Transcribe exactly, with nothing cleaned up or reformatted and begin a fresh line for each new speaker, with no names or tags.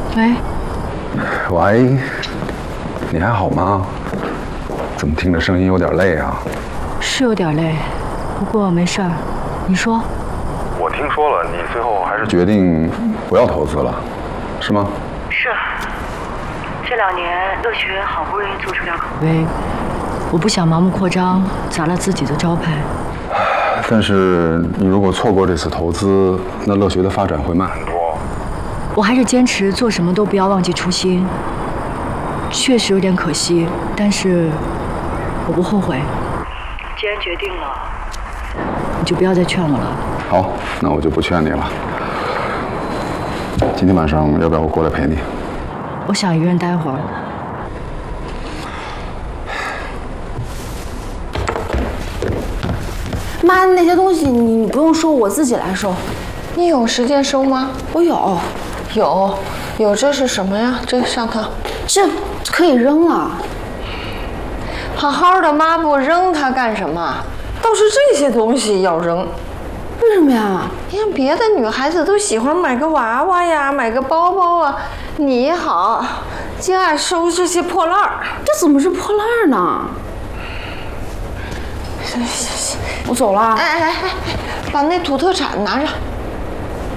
喂，
喂，你还好吗？怎么听着声音有点累啊？
是有点累，不过没事儿。你说？
我听说了，你最后还是决定不要投资了，是吗？
是。这两年乐学好不容易做出点口碑，我不想盲目扩张，砸了自己的招牌。
但是你如果错过这次投资，那乐学的发展会慢很多。
我还是坚持做什么都不要忘记初心。确实有点可惜，但是我不后悔。既然决定了，你就不要再劝我了。
好，那我就不劝你了。今天晚上要不要我过来陪你？
我想一个人待会儿。
妈，那些东西你你不用收，我自己来收。
你有时间收吗？
我有，
有，有。这是什么呀？这上头，
这可以扔了。
好好的抹布扔它干什么？倒是这些东西要扔。
为什么呀？
你看别的女孩子都喜欢买个娃娃呀，买个包包啊，你好，就爱收这些破烂儿。
这怎么是破烂儿呢？
行行行，
我走了。
哎哎哎哎，把那土特产拿着。